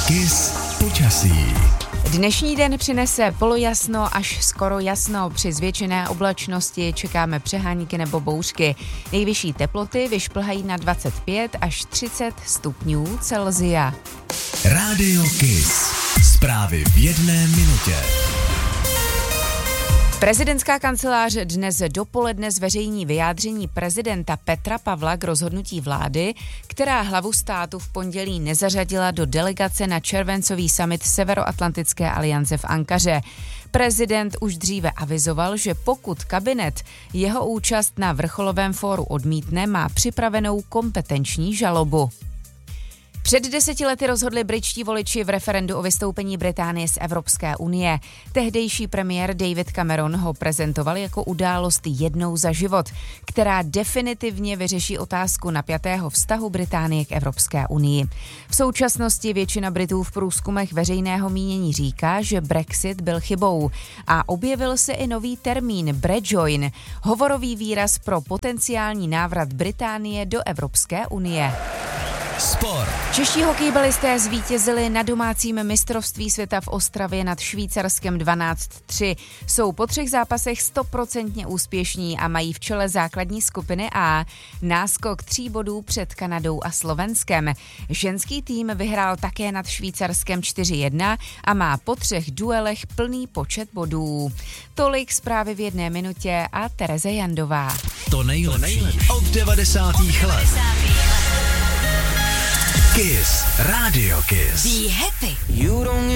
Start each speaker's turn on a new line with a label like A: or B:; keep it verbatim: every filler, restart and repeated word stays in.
A: Kiss počasí.
B: Dnešní den přinese polojasno až skoro jasno. Při zvětšené oblačnosti čekáme přehánky nebo bouřky. Nejvyšší teploty vyšplhají na dvacet pět až třicet stupňů Celsia.
A: Rádio Kiss. Zprávy v jedné minutě.
B: Prezidentská kancelář dnes dopoledne zveřejní vyjádření prezidenta Petra Pavla k rozhodnutí vlády, která hlavu státu v pondělí nezařadila do delegace na červencový summit Severoatlantické aliance v Ankaře. Prezident už dříve avizoval, že pokud kabinet jeho účast na vrcholovém fóru odmítne, má připravenou kompetenční žalobu. Před deseti lety rozhodli britští voliči v referendu o vystoupení Británie z Evropské unie. Tehdejší premiér David Cameron ho prezentoval jako událost jednou za život, která definitivně vyřeší otázku napjatého vztahu Británie k Evropské unii. V současnosti většina Britů v průzkumech veřejného mínění říká, že Brexit byl chybou a objevil se i nový termín Brejoin, hovorový výraz pro potenciální návrat Británie do Evropské unie.
A: Sport.
B: Čeští hokejbalisté zvítězili na domácím mistrovství světa v Ostravě nad Švýcarskem dvanáct tři. Jsou po třech zápasech stoprocentně úspěšní a mají v čele základní skupiny A náskok tří bodů před Kanadou a Slovenskem. Ženský tým vyhrál také nad Švýcarskem čtyři jedna a má po třech duelech plný počet bodů. Tolik zprávy v jedné minutě a Tereze Jandová.
A: To nejlepší od devadesátých let. Kiss. Radio Kiss.
C: Be happy. You don't